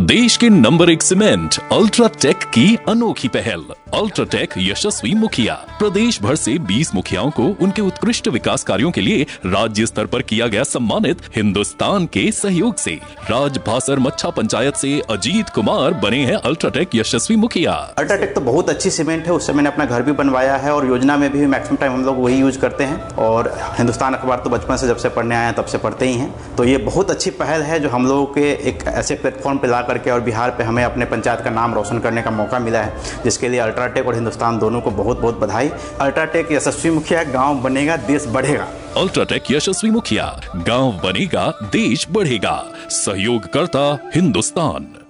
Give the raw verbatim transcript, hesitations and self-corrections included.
देश के नंबर एक सीमेंट अल्ट्राटेक की अनोखी पहल। अल्ट्राटेक यशस्वी मुखिया। प्रदेश भर से बीस मुखियाओं को उनके उत्कृष्ट विकास कार्यों के लिए राज्य स्तर पर किया गया सम्मानित। हिंदुस्तान के सहयोग से राज भासर मच्छा पंचायत से अजीत कुमार बने हैं अल्ट्राटेक यशस्वी मुखिया। अल्ट्राटेक तो बहुत अच्छी सीमेंट है, उससे मैंने अपना घर भी बनवाया है और योजना में भी मैक्सिमम टाइम हम लोग वही यूज करते हैं। और हिंदुस्तान अखबार तो बचपन से जब से पढ़ने आए हैं तब से पढ़ते ही हैं, तो ये बहुत अच्छी पहल है जो हम लोगों के एक ऐसे प्लेटफॉर्म पे ला करके और बिहार पे हमें अपने पंचायत का नाम रोशन करने का मौका मिला है, जिसके लिए अल्ट्राटेक और हिंदुस्तान दोनों को बहुत बहुत बधाई। अल्ट्राटेक यशस्वी मुखिया, गांव बनेगा देश बढ़ेगा। अल्ट्राटेक यशस्वी मुखिया, गांव बनेगा देश बढ़ेगा। सहयोगकर्ता हिंदुस्तान।